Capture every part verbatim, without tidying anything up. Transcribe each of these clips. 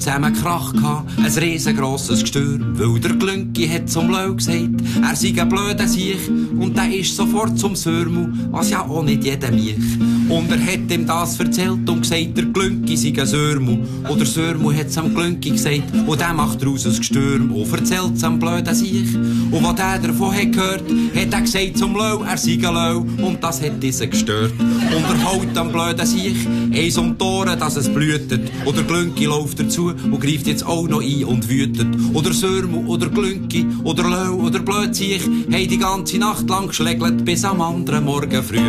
Zusammen Krach gehabt, ein riesengroßes Gestür, weil der Glünki hat zum Lau gesagt, er sei ein blöder Siech, und der ist sofort zum Sörmu, was ja auch nicht jeder mich. Und er hat ihm das erzählt und gesagt, der Glünki sei ein Sörmu, und der Sörmu hat's am Glünki gesagt, und der macht daraus ein Gestürm, und erzählt's am blöden Siech. Und was der davon hat gehört, hat er gesagt zum Lau, er sei ein Lau, und das hat diesen gestört. Und er haut am blöden Siech, eins um die Ohren, dass es blühtet, und der Glünki läuft dazu, und greift jetzt auch noch ein und wütet. Oder Sörmu, oder Glünki, oder Lau, oder Blödsiech, haben die ganze Nacht lang geschlägelt, bis am anderen Morgen früh.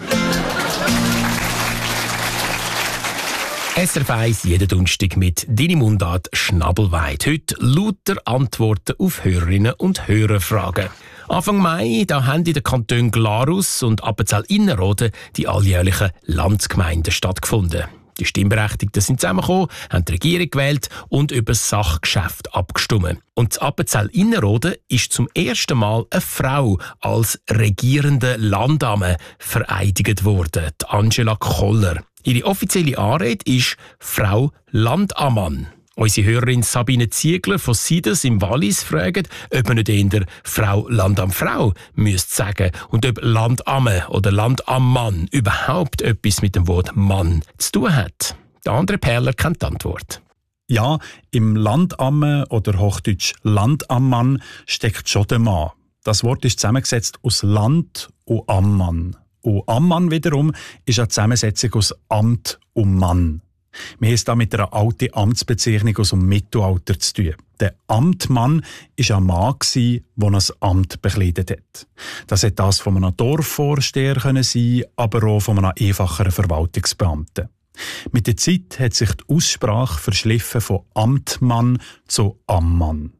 S R F eins jeden Donnerstag mit «Deine Mundart Schnabelweit». Heute lauter Antworten auf Hörerinnen und Hörerfragen. Anfang Mai da haben in den Kantonen Glarus und Appenzell-Innerrhoden die alljährlichen Landsgemeinden stattgefunden. Die Stimmberechtigten sind zusammengekommen, haben die Regierung gewählt und über das Sachgeschäft abgestimmt. Und in Appenzell-Innerrhoden ist zum ersten Mal eine Frau als regierende Landamme vereidigt worden, die Angela Koller. Ihre offizielle Anrede ist «Frau Landammann». Unsere Hörerin Sabine Ziegler von Sides im Wallis fragt, ob man nicht eher «Frau Landamfrau» müsste sagen und ob «Landamme» oder «Landammann» überhaupt etwas mit dem Wort «Mann» zu tun hat. Der andere Perler kennt die Antwort. Ja, im Landamme oder Hochdeutsch Landammann steckt schon der Mann. Das Wort ist zusammengesetzt aus Land und Ammann. Und Ammann wiederum ist eine Zusammensetzung aus Amt und Mann. Wir haben es da mit einer alten Amtsbezeichnung aus dem Mittelalter zu tun. Der Amtmann war ein Mann, der ein Amt bekleidet hat. Das hätte das von einem Dorfvorsteher sein können, aber auch von einem einfacheren Verwaltungsbeamten. Mit der Zeit hat sich die Aussprache verschliffen von Amtmann zu Ammann.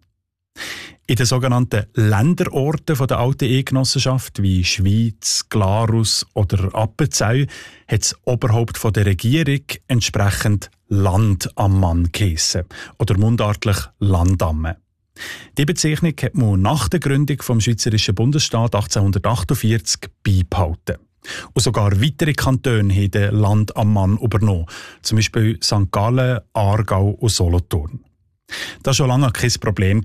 In den sogenannten Länderorten der alten Eidgenossenschaft wie Schweiz, Glarus oder Appenzell hat das Oberhaupt der Regierung entsprechend Landammann geheissen oder mundartlich Landamme. Die Bezeichnung hat man nach der Gründung des Schweizerischen Bundesstaats achtzehnhundertachtundvierzig beibehalten. Und sogar weitere Kantone haben den Landammann übernommen, zum Beispiel Sankt Gallen, Aargau und Solothurn. Das war schon lange kein Problem,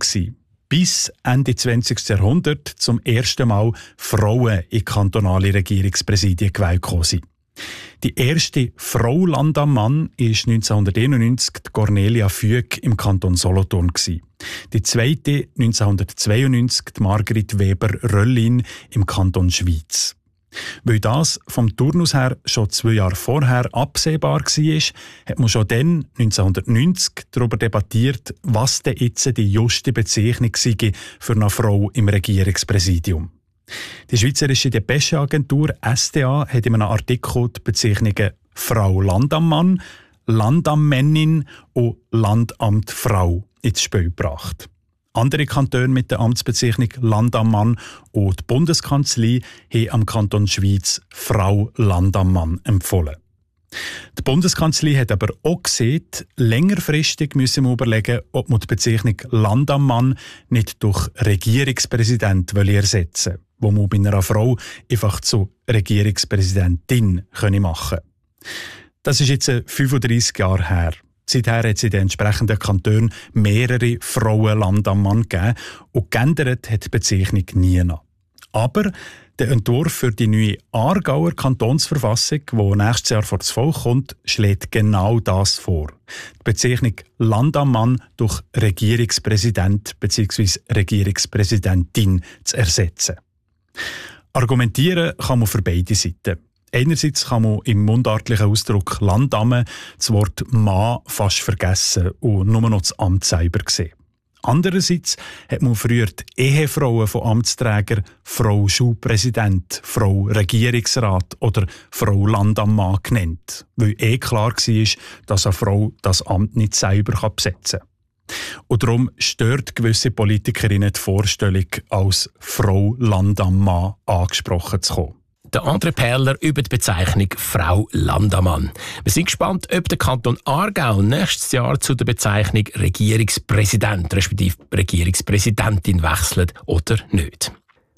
bis Ende zwanzigsten Jahrhundert zum ersten Mal Frauen in kantonale Regierungspräsidien gewählt sind. Die erste Frau Landammann war neunzehnhunderteinundneunzig die Cornelia Füg im Kanton Solothurn. Die zweite neunzehnhundertzweiundneunzig die Margrit Weber-Röllin im Kanton Schweiz. Weil das vom Turnus her schon zwei Jahre vorher absehbar war, hat man schon dann, neunzehnhundertneunzig, darüber debattiert, was denn jetzt die juste Bezeichnung sei für eine Frau im Regierungspräsidium. Die Schweizerische Depesche-Agentur S D A hat in einem Artikel die Bezeichnungen Frau Landammann, Landammmännin und Landamtfrau ins Spiel gebracht. Andere Kantone mit der Amtsbezeichnung Landammann und die Bundeskanzlei haben am Kanton Schweiz Frau Landammann empfohlen. Die Bundeskanzlei hat aber auch gesehen, längerfristig müssen wir überlegen, ob man die Bezeichnung Landammann nicht durch Regierungspräsident ersetzen will, wo man bei einer Frau einfach zu Regierungspräsidentin machen können. Das ist jetzt fünfunddreissig Jahre her. Seither hat es in den entsprechenden Kantonen mehrere Frauen Landammann gegeben und geändert hat die Bezeichnung nie noch. Aber der Entwurf für die neue Aargauer Kantonsverfassung, die nächstes Jahr vor das Volk kommt, schlägt genau das vor. Die Bezeichnung Landammann durch Regierungspräsident bzw. Regierungspräsidentin zu ersetzen. Argumentieren kann man für beide Seiten. Einerseits kann man im mundartlichen Ausdruck Landamme das Wort Mann fast vergessen und nur noch das Amt selber sehen. Andererseits hat man früher die Ehefrauen von Amtsträgern Frau Schulpräsident, Frau Regierungsrat oder Frau Landammann genannt, weil eh klar war, dass eine Frau das Amt nicht selber besetzen kann. Und darum stört gewisse Politikerinnen die Vorstellung, als Frau Landammann angesprochen zu kommen. Der andere Perler über die Bezeichnung Frau Landammann. Wir sind gespannt, ob der Kanton Aargau nächstes Jahr zu der Bezeichnung Regierungspräsident respektive Regierungspräsidentin wechselt oder nicht.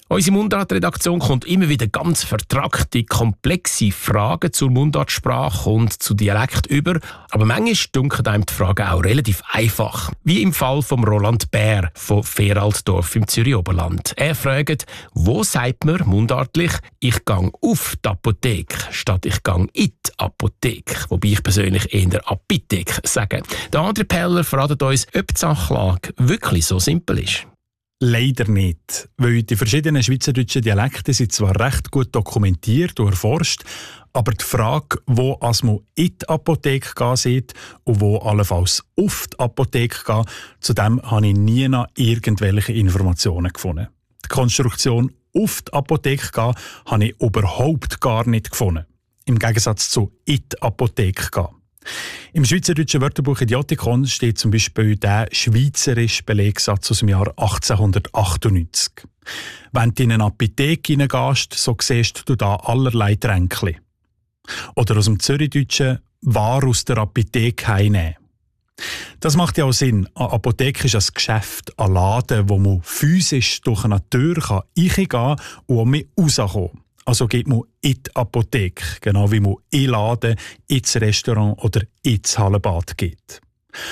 Unsere Mundart-Redaktion kommt immer wieder ganz vertrackte, komplexe Fragen zur Mundartsprache und zu Dialekt über. Aber manchmal dunkeln einem die Fragen auch relativ einfach. Wie im Fall von Roland Bär von Feraltdorf im Zürich-Oberland. Er fragt, wo sagt man mundartlich, ich gang auf die Apotheke, statt ich gang in die Apotheke. Wobei ich persönlich eher Apotheke sage. Der andere Peller verratet uns, ob die Sachlage wirklich so simpel ist. Leider nicht, weil die verschiedenen schweizerdeutschen Dialekte sind zwar recht gut dokumentiert und erforscht, aber die Frage, wo man in die Apotheke gehen sieht und wo allenfalls auf die Apotheke gehen, zu dem habe ich nie noch irgendwelche Informationen gefunden. Die Konstruktion auf die Apotheke gehen habe ich überhaupt gar nicht gefunden. Im Gegensatz zu in die Apotheke gehen. Im schweizerdeutschen Wörterbuch Idiotikon steht zum Beispiel der schweizerische Belegsatz aus dem Jahr achtzehnhundertachtundneunzig. Wenn du in eine Apotheke hineingehst, so siehst du da allerlei Tränkli. Oder aus dem Zürichdeutschen «Ware aus der Apotheke heimnehmen». Das macht ja auch Sinn. Eine Apotheke ist ein Geschäft, ein Laden, wo man physisch durch eine Tür reingehen kann und auch mit rauskommen. Also geht man in die Apotheke, genau wie man in den Laden, ins Restaurant oder ins Hallenbad geht.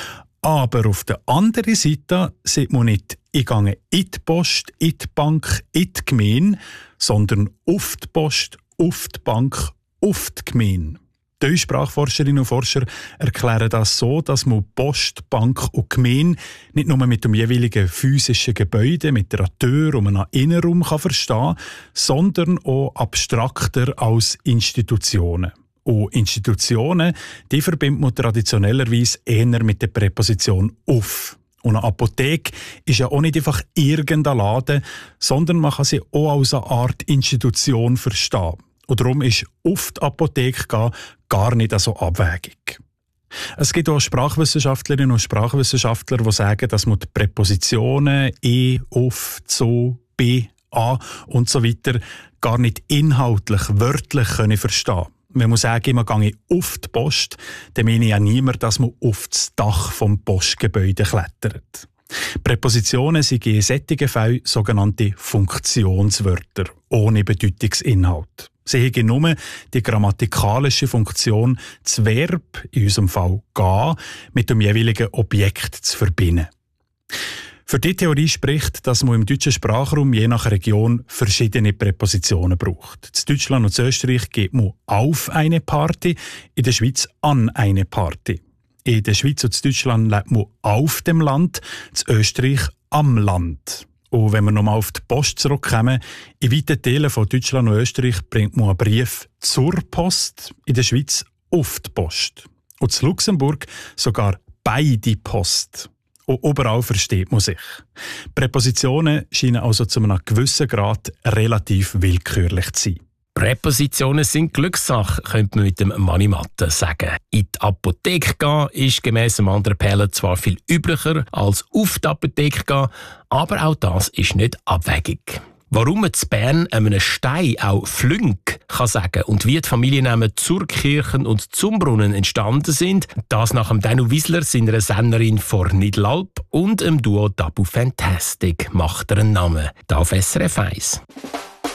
Aber auf der anderen Seite sieht man nicht, ich gehe in die Post, in die Bank, in die Gemeinde, sondern auf die Post, auf die Bank, auf die Gemeinde. Die Sprachforscherinnen und Forscher erklären das so, dass man Post, Bank und Gemeinde nicht nur mit dem jeweiligen physischen Gebäude, mit einer Tür und einem Innenraum kann verstehen, sondern auch abstrakter als Institutionen. Und Institutionen, die verbindet man traditionellerweise eher mit der Präposition «auf». Und eine Apotheke ist ja auch nicht einfach irgendein Laden, sondern man kann sie auch als eine Art Institution verstehen. Und darum ist auf die Apotheke gehen gar nicht so abwegig. Es gibt auch Sprachwissenschaftlerinnen und Sprachwissenschaftler, die sagen, dass man die Präpositionen «e», «auf», «zu», «be», «a» und so weiter gar nicht inhaltlich, wörtlich können verstehen. Wenn man sagt, man gehe auf die Post, dann meine ich ja niemand, dass man auf das Dach vom Postgebäude klettert. Präpositionen sind in solchen Fällen sogenannte Funktionswörter, ohne Bedeutungsinhalt. Sie haben nur die grammatikalische Funktion, das Verb, in unserem Fall «gehen», mit dem jeweiligen Objekt zu verbinden. Für die Theorie spricht, dass man im deutschen Sprachraum je nach Region verschiedene Präpositionen braucht. In Deutschland und in Österreich geht man auf eine Party, in der Schweiz an eine Party. In der Schweiz und in Deutschland lebt man auf dem Land, in Österreich am Land. Und wenn wir nochmal auf die Post zurückkommen, in weiten Teilen von Deutschland und Österreich bringt man einen Brief zur Post, in der Schweiz auf die Post. Und in Luxemburg sogar bei die Post. Und überall versteht man sich. Präpositionen scheinen also zu einem gewissen Grad relativ willkürlich zu sein. Präpositionen sind Glückssache, könnte man mit dem Manimatte sagen. In die Apotheke gehen ist gemäss dem anderen Peller zwar viel üblicher als auf die Apotheke gehen, aber auch das ist nicht abwegig. Warum man in Bern einem Stein auch Flünk kann sagen und wie die Familiennamen Zurkirchen und Zumbrunnen entstanden sind, das nach dem Danu Wiesler, seiner Sennerin vor Nidlalp und dem Duo Dabu Fantastic macht er einen Namen. Da auf S R F eins.